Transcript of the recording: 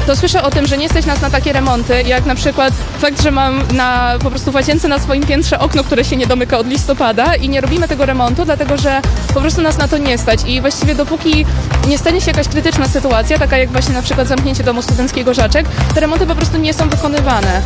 to słyszę o tym, że nie stać nas na takie remonty, jak na przykład fakt, że mam po prostu w łazience na swoim piętrze okno, które się nie domyka od listopada i nie robimy tego remontu, dlatego że po prostu nas na to nie stać i właściwie dopóki nie stanie się jakaś krytyczna sytuacja, taka jak właśnie na przykład zamknięcie domu studenckiego Żaczek, te remonty po prostu nie są wykonywane.